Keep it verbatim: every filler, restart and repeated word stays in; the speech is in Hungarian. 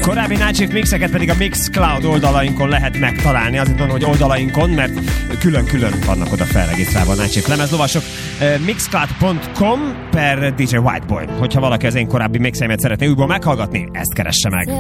Korábbi Night Shift mixeket pedig a Mixcloud oldalainkon lehet megtalálni. Azért mondom, hogy oldalainkon, mert külön-külön vannak oda felregisztrálva a Night Shift lemezlovasok. mixcloud pont com per dé dzsé Whiteboy. Hogyha valaki az én korábbi mixeimet szeretné újból meghallgatni, ezt keresse meg.